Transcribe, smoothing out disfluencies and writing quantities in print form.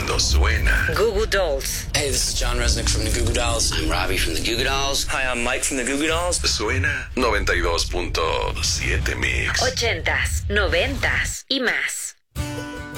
cuando suena. Goo Goo Dolls. Hey, this is John Resnick from the Goo Goo Dolls. I'm Robbie from the Goo Goo Dolls. Hi, I'm Mike from the Goo Goo Dolls. Suena 92.7 Mix. 80s, 90s y más.